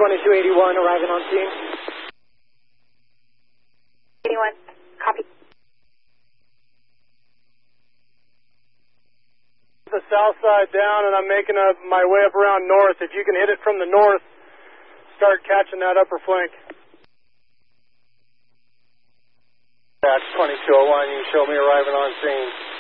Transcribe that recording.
2281 arriving on scene. 81, copy. The south side down, and I'm making my way up around north. If you can hit it from the north, start catching that upper flank. That's 2201. You can show me arriving on scene.